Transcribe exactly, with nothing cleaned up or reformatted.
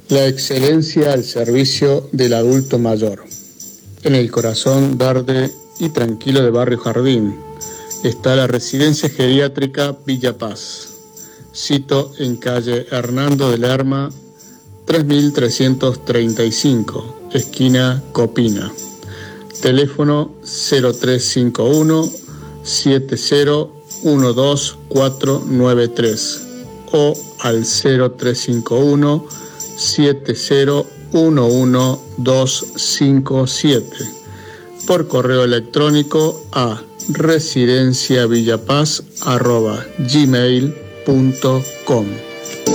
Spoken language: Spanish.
La excelencia al servicio del adulto mayor. En el corazón verde y tranquilo de Barrio Jardín está la residencia geriátrica Villa Paz. Sito en calle Hernando de Lerma, tres mil trescientos treinta y cinco, esquina Copina. Teléfono cero tres cinco uno, siete cero uno dos cuatro nueve tres o al cero tres cinco uno, siete cero uno uno dos cinco siete. Por correo electrónico a residenciavillapaz arroba gmail punto com.